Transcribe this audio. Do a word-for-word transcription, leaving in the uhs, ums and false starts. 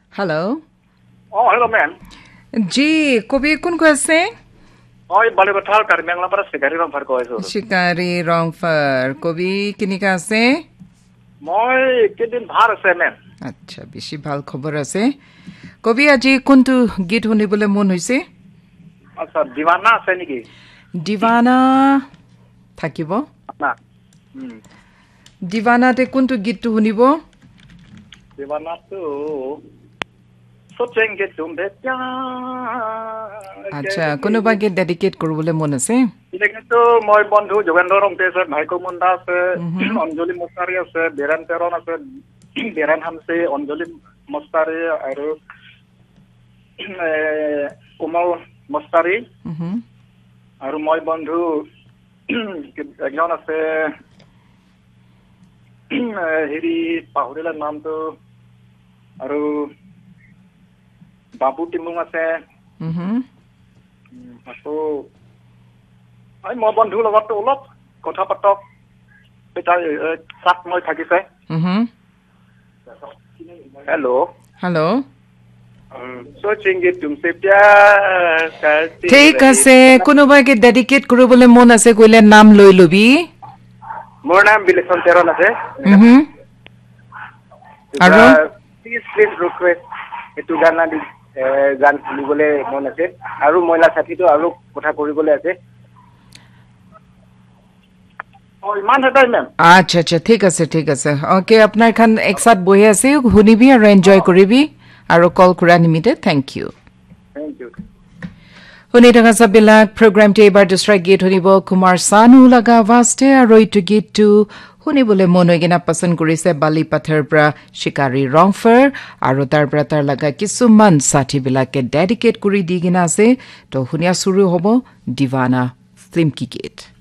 Hello. Oh, hello, ma'am. जी कवि कौन को আছে Oh, bale bathal kar mangla para shikari ram phar ko aiso. শিকাৰী Rongphar কবি কিনিকা আছে Moi kedin bhar ase ma'am. আচ্ছা বেছি ভাল খবৰ আছে কবি আজি কোনটো গীত শুনিবলৈ মন হৈছে Acha diwana ase niki? Deewana থাকিব Na. Hmm. দিৱানাতে কোনটো গীতটো শুনিব Diwana to sochenge tumbe kya. আচ্ছা কোনোবা গীত ডেডিকেট কৰিবলৈ মন আছে Ilekento moi bondhu Jogendra Rongte ase, Bhaiko Munda ase, Anjali Mostari ase, Beran Teron ase, Beran Hamse, Anjali Mostari aru Umar Mostari. Mhm. আৰু মই বন্ধু একজন আছে হেৰি পাহৰিলে নামটো আৰু বাবু টিমুং আছে Mhm. আকৌ এই মই বন্ধুৰ লগত অলপ কথা পাতক এটা চাক মই থাকিছে Mhm. হেল্ল' হেল্ল' সোচেংগে তুমছে প্যাৰ কৰতে ঠিক আছে কোনোবা গীত ডেডিকেট কৰিবলৈ মন আছে কইলে নাম লৈ লবি মোৰ নাম বিলেচন তেৰণ আছে Mhm. আৰু প্লিজ প্লিজ ৰিকুৱেষ্ট এটো গানা দি গান শুনিবলৈ মন আছে আৰু মহিলা সাথীটো আৰু কথা কৰিবলৈ আছে অ ইমান হেতাই মেম আচ্ছা আচ্ছা ঠিক আছে ঠিক আছে ওকে আপনার খান একসাথ বহি আছে শুনিবি আৰু এনজয় কৰিবি আৰু কল কৰা নিমিতে থ্যাংক ইউ থ্যাংক ইউ শুনি থকা সবিলাক প্ৰগ্ৰামটো এবাৰ দুসৰা গীত শুনিব কুমাৰ সানু লগা আৱাজতে আৰু এইটো গীতটো শুনিবলৈ মন হৈ কিনা পছন্দ কৰিছে বালি পাথৰ পৰা শিকাৰী ৰংফাৰ আৰু তাৰ পৰা তাৰ লগা কিছুমান সাথীবিলাকে ডেডিকেট কৰি দি কিনা আছে তো শুনিয়া শুৰু হ'ব দিৱানা ফিল্ম কি গীত